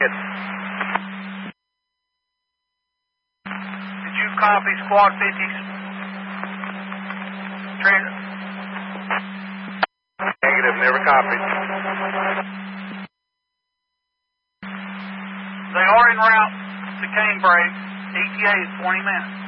ahead. Did you copy Squad 50's? Negative, never copied. They are en route to Canebrake. ETA is 20 minutes.